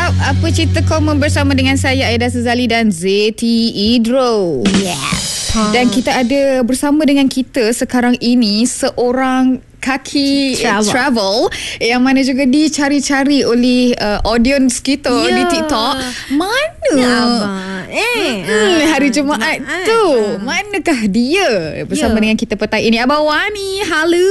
WhatsApp. Apa cerita komen bersama dengan saya Aida Suzali dan Zeti Idro. Yes. Dan kita ada bersama dengan kita sekarang ini seorang kaki travel yang mana juga dicari-cari oleh audience kita di TikTok. Mana hari Jumaat tu, manakah dia bersama dengan kita petang ini? Abang Wani, halo.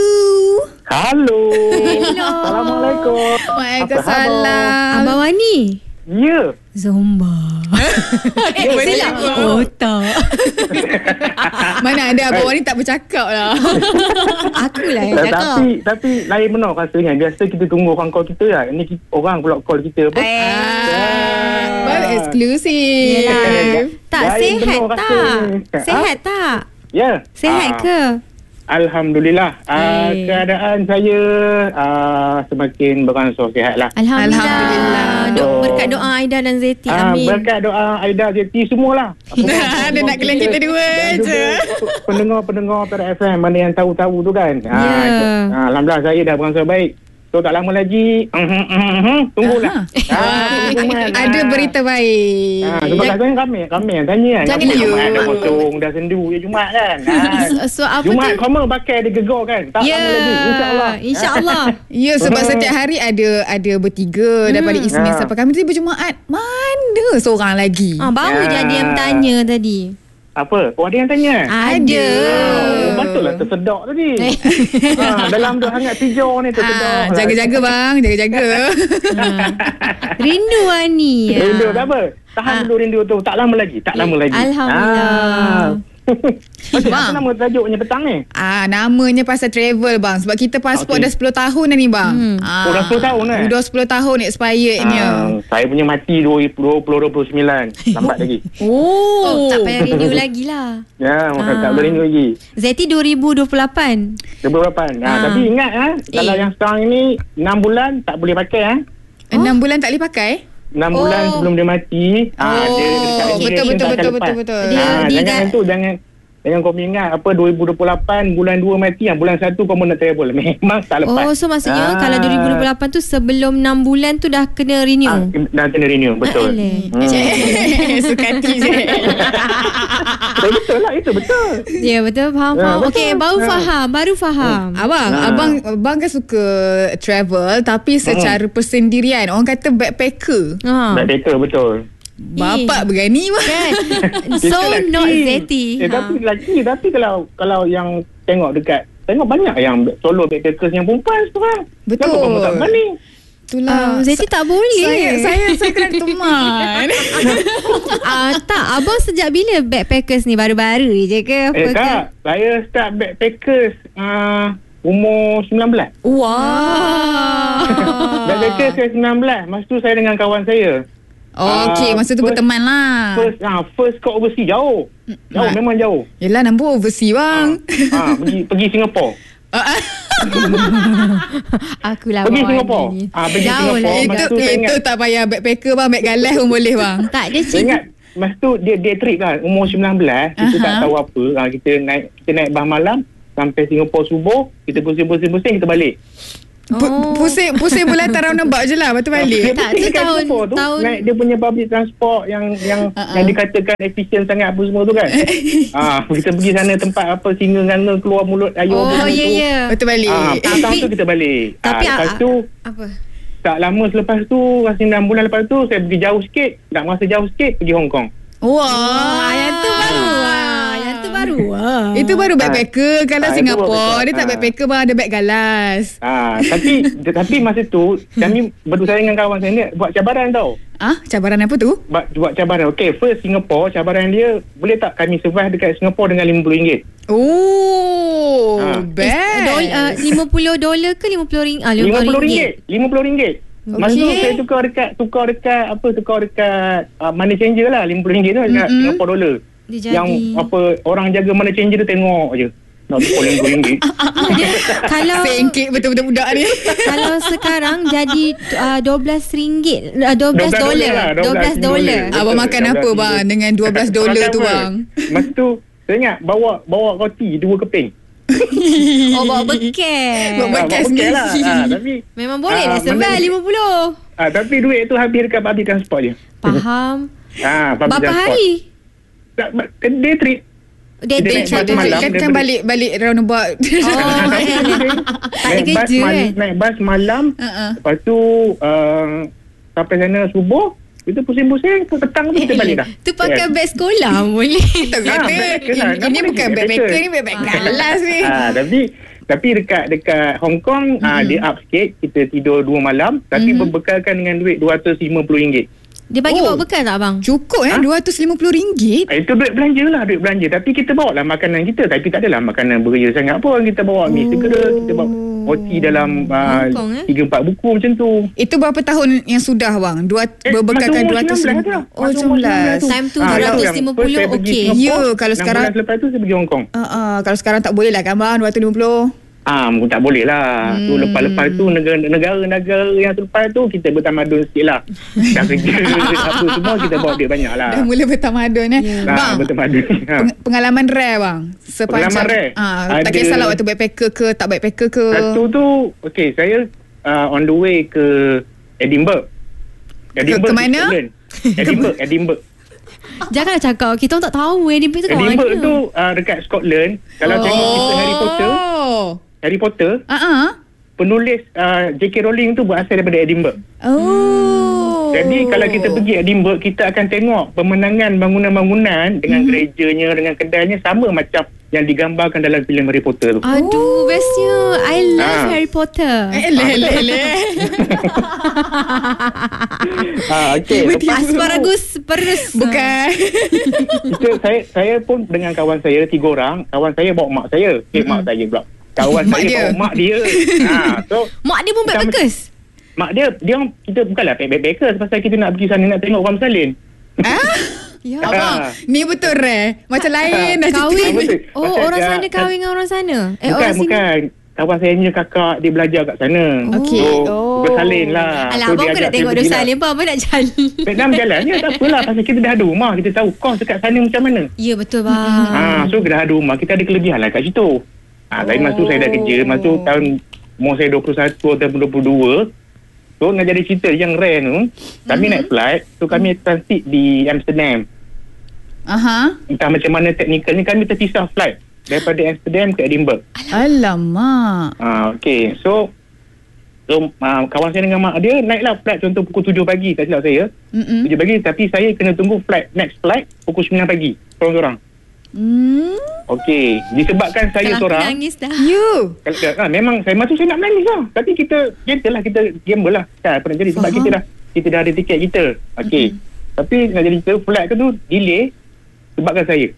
Assalamualaikum. Waalaikumsalam. Abang Wani. Ya. Zumba. Silap. Tak. Mana ada Abang Wani tak bercakap lah. Akulah yang cakap. Tapi lain benar rasanya. Biasa kita tunggu orang call kita lah. Ini orang pula call kita apa? Baru eksklusif. Tak, lain sihat benar tak? rasanya. Sihat tak? Ya. Sihat ke? Alhamdulillah. Keadaan saya semakin beransur sihat lah. Alhamdulillah. Berkat doa Aida dan Zeti. Amin. Berkat doa Aida, Zeti semualah. Dia nak kelang kita dua je. Pendengar Pada FM mana yang tahu-tahu tu kan. Alhamdulillah saya dah beransur baik. So tak lama lagi tunggulah. Ada berita baik. Sebab katanya kami yang tanya kan. Jangan you. Jumaat dah kosong, dah sendu je Jumaat kan. So apa Jumaat tu? koma bakal dia gegar kan. Tak lama lagi insyaAllah. InsyaAllah. Ya, sebab setiap hari ada bertiga daripada Isnin sampai Khamis. Tiba Jumaat mana seorang lagi? Baru jadi yang bertanya tadi. Apa? Oh, ada yang tanya? Ada. Betul lah tersedak tadi. Dalam duk hangat hijau ni tersedak. Jaga-jaga bang, jaga-jaga. Rindu Wani. Rindu tak apa. Tahan dulu rindu tu. Tak lama lagi. Alhamdulillah. Apa nama tajuknya petang ni? Namanya pasal travel bang. Sebab kita pasport dah 10 tahun dah ni bang. Dah 10 tahun Dah 10 tahun expirednya. Saya punya mati 2029. Lambat lagi. Tak payah rindu lagi lah. Ya, tak boleh rindu lagi. Zeti 2028. Tapi ingat kalau yang sekarang ini 6 bulan tak boleh pakai 6 bulan tak boleh pakai? 6 bulan sebelum dia mati. Betul. Jangan kau ingat apa 2028 bulan 2 mati, bulan 1 kau nak travel. Memang tak lepas. So maksudnya kalau 2028 tu sebelum 6 bulan tu dah kena renew. Dah kena renew, betul. Sukati je. Betul lah, itu betul. Ya, betul, faham. Okey, baru faham. Abang kan suka travel tapi secara persendirian. Orang kata backpacker. Backpacker, betul. Bapak berani kan. So not Zeti. Tapi lelaki. Tapi kalau yang tengok banyak yang solo backpackers yang perempuan sekarang. Betul. Kenapa kamu tak berani? Itulah Zeti tak boleh. Saya kena teman. Tak, abang sejak bila backpackers ni? Baru-baru je ke? Tak, saya start backpackers umur 19. Backpackers saya 19. Masa tu saya dengan kawan saya. Okey, masa tu berteman lah. First kat overseas jauh. Memang jauh. Yelah, nampak overseas bang. Pergi Singapura. Akulah pergi Singapura. Pergi Singapura. Itu tak payah backpacker bang, beg galas pun boleh bang. Tak, dia ingat masa tu dia trip kan umur 19, kita tak tahu apa. Kita naik bas malam sampai Singapura subuh, kita pusing kita balik. Pusing bulan roundabout je lah. Lepas tu balik. Tak, tu tahun naik dia punya public transport yang dikatakan efisien sangat apa semua tu kan. Kita pergi sana tempat apa singa-nganga keluar mulut air. Betul balik. Tapi tu kita balik. Lepas tu apa? Tak lama selepas tu, rasa 6 bulan lepas tu saya pergi jauh sikit. Tak masa jauh sikit pergi Hong Kong. Yang tu baru. Itu baru backpacker. Kalau Singapura dia tak backpacker bang, ada beg galas. Tapi masa tu kami saya dengan kawan saya ni buat cabaran tau. Cabaran apa tu? Buat cabaran. Okay, first Singapore, cabaran dia boleh tak kami survive dekat Singapura dengan RM50? Best. $50 ke $50? RM50. Masa tu saya tukar dekat money changer lah. RM50 tu dekat Singapore dollar. Yang orang jaga money changer tu tengok je. Nak tukar RM50. Kalau sengkit betul-betul budak ni. Kalau sekarang jadi $12. Abang makan apa bang dengan $12 tu bang? Masa tu saya ingat bawa roti 2 keping. Bawa bekal. Bawa bekal lah. Tapi memang boleh lah survive 50. Tapi duit tu habis dekat public transport je. Faham. Public Berapa transport. hari? Day trip. Day trip naik bas malam Kan balik roundabout. Tak ada kerja kan? Naik bas malam. Lepas tu sampai sana subuh. Kita pusing-pusing, petang tu kita balik dah. Tu pakai beg sekolah boleh. Kita kata ini bukan backpacker, ni backpacker kelas ni. Tapi dekat Hong Kong dia up sikit, kita tidur 2 malam tapi berbekalkan dengan duit RM250. Dia bagi bawa bekal tak bang? Cukup RM250. Itu duit belanja. Tapi kita bawa lah makanan kita. Tapi tak adalah makanan beria sangat pun. Kita bawa mi segera, kita bawa roti dalam 3-4 buku macam tu. Itu berapa tahun yang sudah bang? Berbekalkan RM250. Oh, 19. Time tu RM250 okey. Ya, kalau sekarang lepas tu saya pergi Hong Kong. Kalau sekarang tak boleh lah kan bang, RM250. Tak boleh lah. Tu lepas tu negara-negara yang selepas tu kita bertamadun sikit lah. Dah kerja apa semua kita bawa duit banyak lah. Dah mula bertamadun Bang, bertamadun. Pengalaman rare bang. Sepanjang tak kisahlah waktu backpacker ke tak backpacker ke. Satu tu saya on the way ke Edinburgh. Ke mana? Edinburgh. Janganlah cakap kita tak tahu Edinburgh tu kat mana. Edinburgh tu dekat Scotland. Kalau tengok kita Harry Potter, penulis J.K. Rowling tu berasal daripada Edinburgh. Jadi kalau kita pergi Edinburgh, kita akan tengok pemenangan bangunan-bangunan dengan gerejanya, dengan kedainya sama macam yang digambarkan dalam filem Harry Potter tu. Aduh, bestnya. I love Harry Potter. Asparagus perus. Bukan. Saya pun dengan kawan saya 3 orang. Kawan saya bawa mak saya. Mak saya pula. Kawan saya bawa mak dia. So mak dia pun backpackers. Mak dia kita bukanlah backpackers pasal kita nak pergi sana nak tengok orang bersalin. Ya abang, ni betul rare. Macam lain dah kahwin. Orang sana kahwin dengan orang sana. Bukan. Kawan saya punya kakak dia belajar kat sana. Bersalin lah. Alah, abang pun nak tengok dia bersalin pun. Abang nak jalan. Vietnam jalan je tak apalah. Pasal kita dah ada rumah. Kita tahu kos dekat sana macam mana. Ya betul bang. So kita dah ada rumah. Kita ada kelebihan lah kat situ. Tapi masa tu saya dah kerja. Masa tu tahun umur saya 21 ataupun 22. So nak jadi cerita yang rare tu, kami naik flight. So kami transit di Amsterdam. Entah macam mana teknikalnya, kami terpisah flight daripada Amsterdam ke Edinburgh. Alamak. Okay. So kawan saya dengan mak dia naiklah flight contoh pukul 7 pagi, tak silap saya. 7 pagi, tapi saya kena tunggu next flight pukul 9 pagi seorang-seorang. Okey, disebabkan saya seorang nangis dah. Memang saya masuk saya nak menangis lah. Tapi kita gamble lah. Apa nak jadi sebab kita dah ada tiket kita. Okey. Tapi nak jadi cerita flight tu delay sebabkan saya.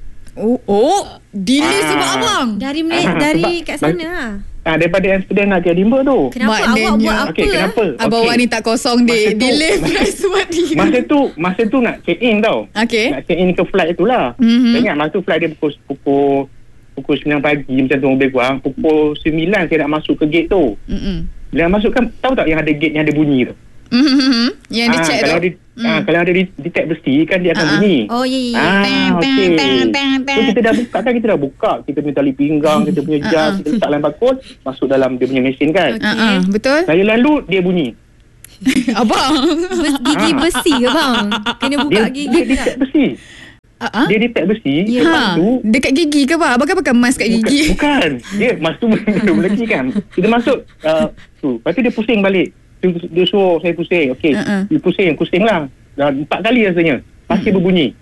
Delay sebab abang. Dari kat sana lah. Daripada Amsterdam nak ke Edinburgh tu. Kenapa awak buat apa? Kenapa? Abang Wani tak kosong dia. Delay flight sebab dia. Masa tu nak check in tau. Nak check in ke flight tu lah. Saya ingat masa tu flight dia pukul 9 pagi macam tu lebih kurang. Pukul 9 saya nak masuk ke gate tu. Bila masuk kan, tahu tak yang ada gate yang ada bunyi tu? Yang dia check tu. Kalau ada detect besi kan dia akan bunyi. Okay. So kita dah buka kan, kita punya tali pinggang, kita punya jas, kita letak dalam barcode, masuk dalam dia punya mesin kan. Betul. Saya lalu dia bunyi. Abang, gigi besi ke bang? Kena buka gigi. Dia detect besi. Dia detect besi. Lepas tu dekat gigi ke bang? Abang kan pakai mask kat gigi? Bukan. Dia mask tu belum lagi kan. Kita masuk tu. Lepas tu dia pusing balik. Dia suruh saya pusing. Okey. Dia pusing lah. Dah 4 kali rasanya. Masih berbunyi.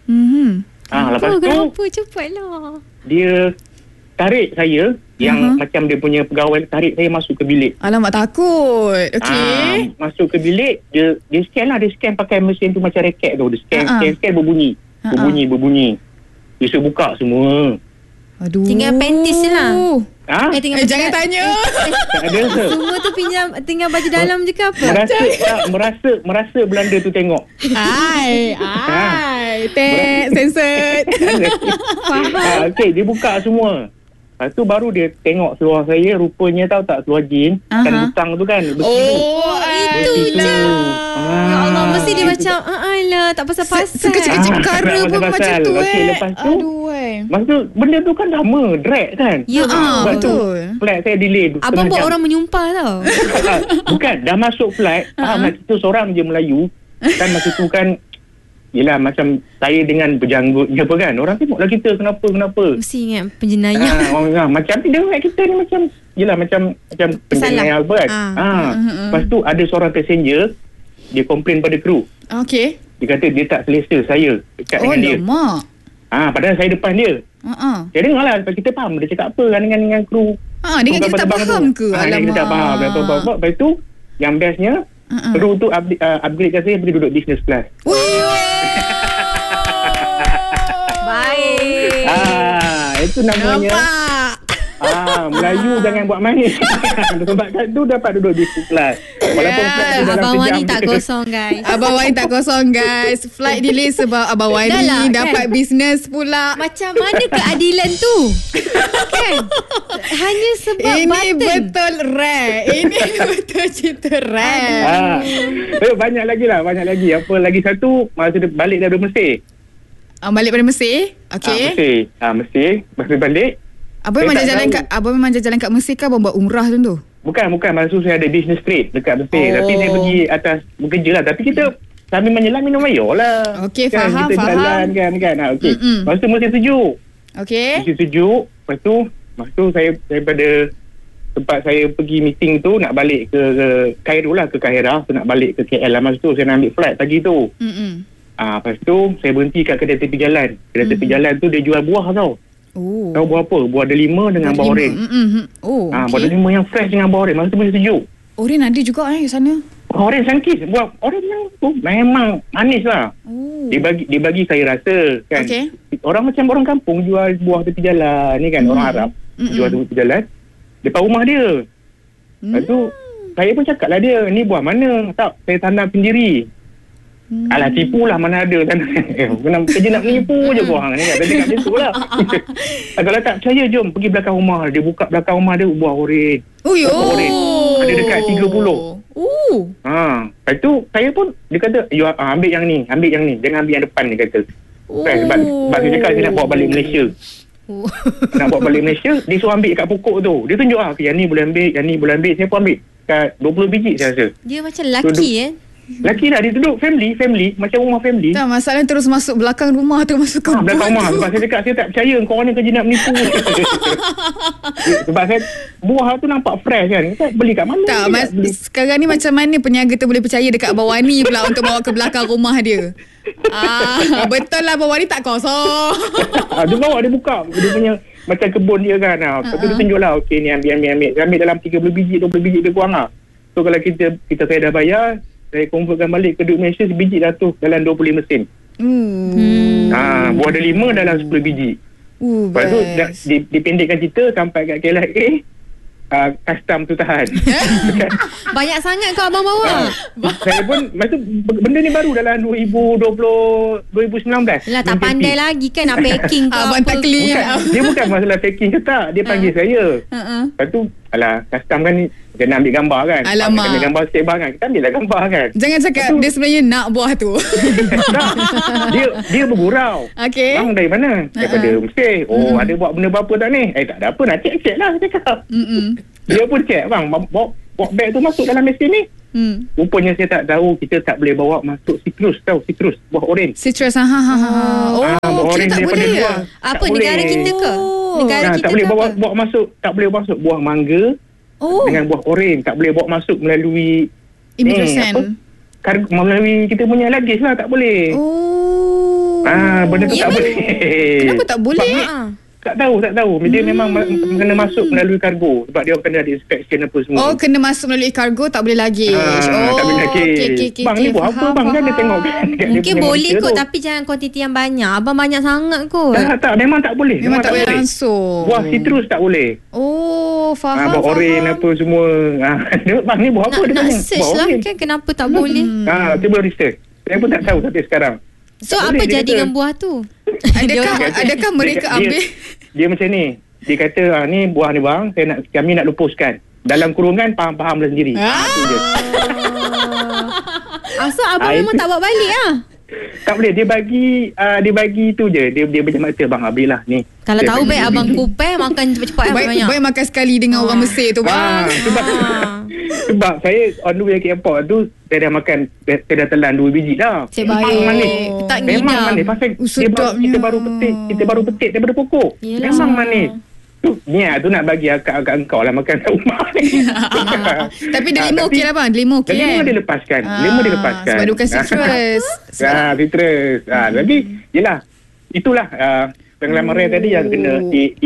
Lepas tu kenapa? Cepatlah. Dia tarik saya yang macam dia punya pegawai tarik saya masuk ke bilik. Alamak, takut. Okey. Masuk ke bilik, dia scan lah. Dia scan pakai mesin tu macam raket tu. Dia scan berbunyi. Berbunyi. Dia suruh buka semua. Aduh. Tinggal panties je lah. Jangan tanya. Tak ada. Semua tu tinggal baju dalam je ke apa? Merasa Belanda tu tengok. Censored. Okey, dia buka semua. Lepas tu baru dia tengok seluar saya. Rupanya tahu tak, seluar jeans kan butang tu kan. Itulah. Ya Allah, mesti dia macam alah, tak pasal-pasal. Sekecil-kecil perkara pun macam tu. Okey, lepas tu Masa tu benda tu kan lama, drag kan. Ya, betul. Flight saya delay. Abang buat orang menyumpah tau. Bukan, dah masuk flight. Faham lah, kita seorang je Melayu. Kan masa tu kan, yelah macam saya dengan berjanggut apa kan. Orang tengoklah kita kenapa. Mesti ingat penjenayah. Macam dia ingat kita ni macam, yelah macam penjenayah apa kan. Lepas tu ada seorang passenger, dia komplain pada kru. Okey. Dia kata dia tak selesa saya dekat dengan dia. Lama. Padahal saya depan dia. Dia dengar lah, kita faham dia cakap apa kan dengan kru. Dengan kita tak faham ke? Alamak. Kita tak faham. Lepas tu, yang bestnya, kru tu upgrade kat saya pergi duduk business class. Baik. Itu namanya. Melayu jangan buat manis. Sebab kat tu dapat duduk business class. Walaupun flight tu dalam Abang sejam. Wani tak kosong guys. Abang Wani tak kosong guys. Flight delay sebab Abang Wani dapat business pula. Macam mana keadilan tu? Kan? Hanya sebab ini button. Betul rare. Ini betul cerita rare. Banyak lagi. Apa lagi satu, masa dia balik daripada Mesir. Balik pada Mesir. Okey. Mesir. Masa balik, Abang memang jalan kat Mesir ke abang buat umrah tu? Bukan. Masa tu saya ada business trip dekat Mesir. Tapi saya pergi atas bekerja lah. Tapi kita sambil menyelam minum air lah. Okey, kan, faham. Kita jalan kan. Okey. Masa tu Mesir sejuk. Okey. Mesir sejuk. Lepas tu saya daripada tempat saya pergi meeting tu nak balik ke Cairo lah, ke Kahirah. Nak balik ke KL lah. Masa tu saya nak ambil flight pagi tu. Lepas tu saya berhenti kat kedai tepi jalan. Kedai tepi jalan tu dia jual buah tau. Tahu buah apa? Buah delima dengan buah oren. Buah delima yang fresh dengan buah oren. Masa tu masih sejuk. Oren ada juga di sana. Buah oren sangkis. Buah oren yang tu memang manis lah. Dia bagi saya rasa kan. Orang macam orang kampung jual buah tepi jalan ni kan. Orang Arab jual tepi jalan depan rumah dia. Lepas tu saya pun cakap lah dia, ni buah mana? Tak, saya tanam sendiri. Alah, tipu lah, mana ada kerja nak menipu je korang ni kan. Saya cakap macam tu lah. Kalau tak percaya, jom pergi belakang rumah. Dia buka belakang rumah dia, buah oren. Oren ada dekat 30. Lepas tu saya pun, dia kata, ambil yang ni, jangan ambil yang depan ni, kata. Sebab saya cakap saya nak bawa balik Malaysia. Nak bawa balik Malaysia, dia suruh ambil kat pokok tu. Dia tunjuk yang ni boleh ambil, yang ni boleh ambil. Saya pun ambil kat 20 biji saya rasa. Dia macam lelaki Laki lah, dia duduk family macam rumah family. Tak, masalah terus masuk belakang rumah tu, masuk kebun belakang rumah. Sebab saya cakap saya tak percaya korang ni kerja nak menipu. Sebab saya buah tu nampak fresh kan. Saya beli kat mana? Tak, sekarang ni macam mana peniaga tu boleh percaya dekat Abang Wani pula untuk bawa ke belakang rumah dia? Betul lah, Abang Wani tak kosong. Dia bawa, dia buka dia punya macam kebun dia kan. Lepas tu dia tunjuk lah, okey ni ambil. Saya ambil dalam 30 biji 20 biji lebih kurang lah. So kalau saya dah bayar, saya convertkan balik ke duit Malaysia, sebiji dah tu dalam 25 sen. Buah delima dalam 10 biji. Lepas tu dipendekkan cerita sampai kat KLIA, custom tu tahan. Banyak sangat kau abang bawa. Saya pun masa benda ni baru dalam 2019. Lah tak pandai lagi kan nak packing ke abang apa. tak clear. Dia bukan masalah packing ke tak, dia panggil saya. Lepas tu custom kan ni kena ambil gambar kan. Alamak. Kena gambar sebang kan. Kita ambil lah gambar kan. Jangan cakap dia sebenarnya nak buah tu. Dia bergurau. Okey. Bang dari mana? Daripada Mesir. Ada buat benda apa tak ni? Tak ada apa, nak cek lah saya cakap. Dia pun cek, bang, bawa beg tu masuk dalam mesin ni. Rupanya saya tak tahu kita tak boleh bawa masuk citrus, buah oren. Citrus, buah oren tak daripada boleh. buah. Apa negara kita ke? Negara kita tak boleh ke bawa masuk, tak boleh masuk buah mangga dengan buah oren, tak boleh bawa masuk melalui immigration. Melalui kita punya lagis lah, tak boleh. Benda tu tak boleh. Kenapa tak boleh? Tak tahu. Dia memang kena masuk melalui kargo. Sebab dia kena ada inspection apa semua. Kena masuk melalui kargo, tak boleh lagi. Tak boleh lagi. Okay, bang, ni buat apa bang? Kan dia tengok kan. Mungkin boleh kot, tapi jangan kuantiti yang banyak. Abang banyak sangat kot. Tak, memang tak boleh. Memang tak boleh langsung. Buah citrus tak boleh. Faham. Buah oren apa semua. Bang, ni buah apa? Nak search lah kan kenapa tak boleh. Dia boleh research. Saya pun tak tahu sampai sekarang. So apa jadi dengan buah tu? Adakah mereka ambil? Dia macam ni. Dia kata ni buah ni bang, kami nak lupuskan. Dalam kurungan faham-faham lah sendiri. Itu je. So abang memang tak bawa balik lah? Tak boleh. Dia bagi tu je. Dia macam mata, bang, belilah ni. Kalau dia tahu baik abang kupeh makan cepat-cepat banyak. Baik makan sekali dengan orang Mesir tu bang. Sebab saya on the way ke airport tu, saya dah makan, saya dah telan 2 biji dah. Memang manis. Tak Memang ngidam. manis. Pasal kita baru petik daripada pokok. Yelah. Memang manis. Tu niat tu nak bagi akak engkau lah makan kat rumah ni. Tapi delima okey lah bang. Delima okey Delima dia lepaskan. Delima dia lepaskan. Sebab dia bukan citrus. Citrus. Tapi yelah, itulah pengalaman Ray tadi yang kena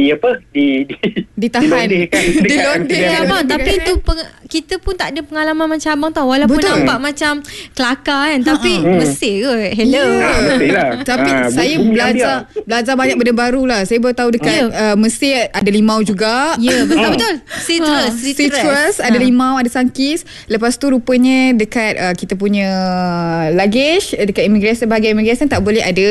ditahan. Dilondeh abang. Tapi tu kita pun tak ada pengalaman macam abang tahu. Walaupun betul. nampak macam kelakar kan, tapi Mesir kot. Hello. Tapi saya belajar banyak benda baru lah. Saya baru tahu dekat Mesir ada limau juga. Ya, betul. Citrus. Ada limau, ada sangkis. Lepas tu rupanya dekat kita punya luggage, dekat immigration, bahagian immigration tak boleh ada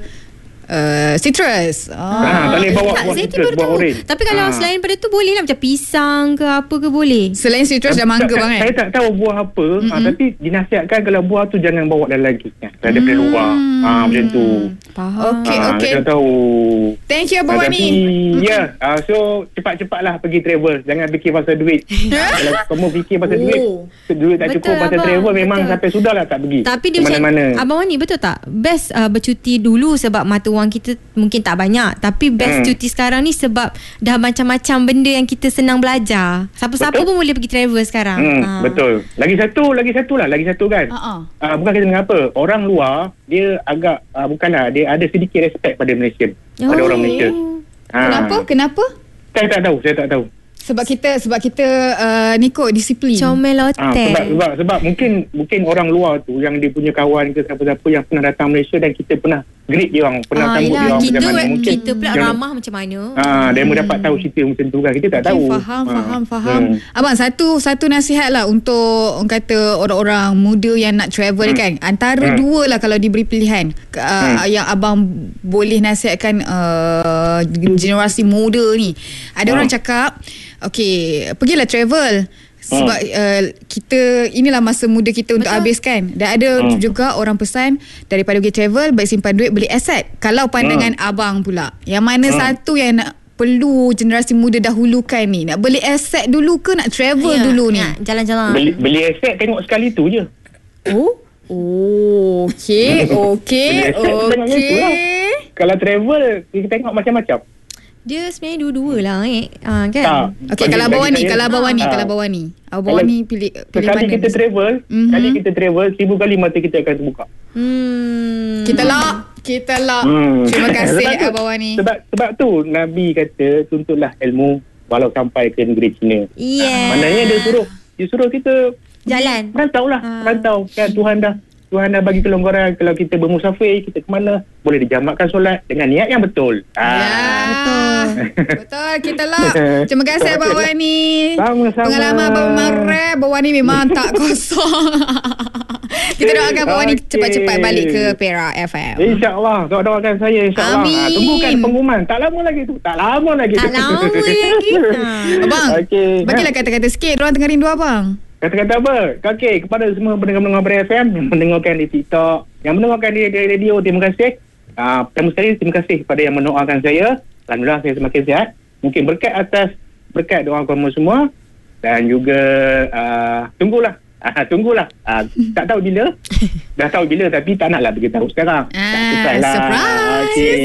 citrus. Tak boleh bawa buah citrus, buah orange. Tapi kalau selain pada tu boleh lah, macam pisang ke apa ke boleh. Selain citrus dan mangga bang kan. Saya tak tahu buah apa, tapi dinasihatkan kalau buah tu jangan bawa dalam luggage kan. Kalau daripada luar. Macam tu. Okey. Saya tak tahu. Thank you Abang Wani. Ya, so cepat-cepatlah pergi travel. Jangan fikir pasal duit. Kalau kamu fikir pasal duit tak cukup pasal travel, memang sampai sudahlah tak pergi. Tapi dia mana-mana. Abang Wani, betul tak? Best bercuti dulu sebab mata wang kita mungkin tak banyak. Tapi best cuti sekarang ni sebab dah macam-macam benda yang kita senang belajar. Siapa-siapa pun boleh pergi travel sekarang. Betul. Lagi satu kan. Bukan kata mengapa. Orang luar dia agak bukanlah, dia ada sedikit respect pada Malaysia. Pada orang Malaysia. Kenapa? Saya tak tahu. Sebab kita ni kot disiplin. Comel hotel. Sebab mungkin orang luar tu yang dia punya kawan ke siapa-siapa yang pernah datang Malaysia dan kita pernah greet dia orang, pernah sambut dia orang macam mana. Mungkin kita pula ramah macam mana. dia dapat tahu cerita macam tu kan. Kita tak tahu. Faham. Abang, satu nasihat lah untuk orang kata orang-orang muda yang nak travel kan. Antara dua lah kalau diberi pilihan yang abang boleh nasihatkan generasi muda ni. Ada orang cakap, okey, pergilah travel. Sebab kita, inilah masa muda kita untuk habiskan. Dan ada juga orang pesan, daripada pergi travel, baik simpan duit beli aset. Kalau pandangan abang pula, yang mana satu yang nak perlu generasi muda dahulukan ni? Nak beli aset dulu ke nak travel dulu ni? Jalan-jalan. Beli aset tengok sekali tu je. Okey. Kalau travel kita tengok macam-macam. Dia sebenarnya dua-dua lah kan. Okey, kalau Abang Wani pilih mana? Kita travel, kali kita travel 1000 kali mata kita akan terbuka. Kita lock. Terima kasih Abang Wani. Sebab tu Nabi kata tuntutlah ilmu walau sampai ke negeri China. Maknanya dia suruh kita jalan. Rantau kan. Tuhan dah bagi kelonggaran. Kalau kita bermusafir, kita ke mana, boleh dijamakkan solat dengan niat yang betul. Betul. Kita lock. Terima kasih Abang Wani. Sama-sama. Pengalaman Abang Marah, Abang Wani memang tak kosong. Kita doakan Abang Wani cepat-cepat balik ke Perak FM. InsyaAllah. Doakan saya, insyaAllah. Tunggukan pengumuman. Tak lama lagi. Abang, bagilah kata-kata sikit. Diorang tengah rindu abang. Kata-kata apa? Okey, kepada semua pendengar-pendengar Berai FM yang mendengarkan di TikTok, yang mendengarkan di radio, terima kasih. Pertama sekali, terima kasih kepada yang mendoakan saya. Alhamdulillah saya semakin sihat. Mungkin berkat doa kamu semua. Dan juga tunggulah. Tak tahu bila. Dah tahu bila tapi tak naklah beritahu sekarang. Surprise. Okay.